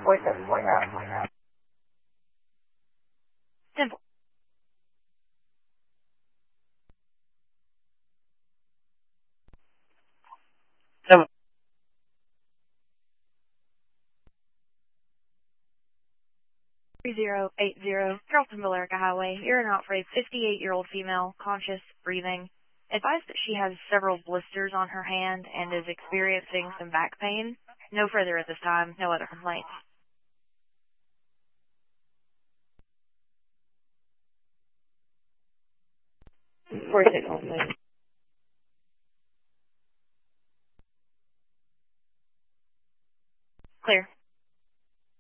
4749. 10 7 3080 Charleston Valerica Highway. You're an out for a 58-year-old female, conscious, breathing. Advised that she has several blisters on her hand and is experiencing some back pain. No further at this time. No other complaints. 46 only. Clear.